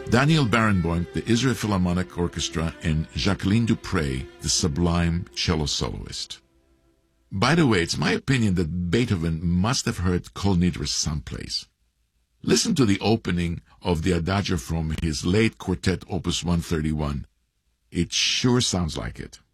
Daniel Barenboim, the Israel Philharmonic Orchestra, and Jacqueline Dupre, the sublime cello soloist. By the way, it's my opinion that Beethoven must have heard Kol Nidre someplace. Listen to the opening of the Adagio from his late quartet Opus 131. It sure sounds like it.